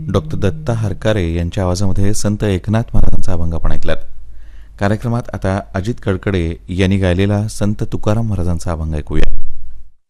Doctor Datta हरकारे यांच्या आवाजामध्ये संत एकनाथ महाराजांचा अभंग आपण ऐकलात. कार्यक्रमात आता अजित कडकडे यांनी गायलेला संत तुकाराम महाराजांचा अभंग ऐकूया.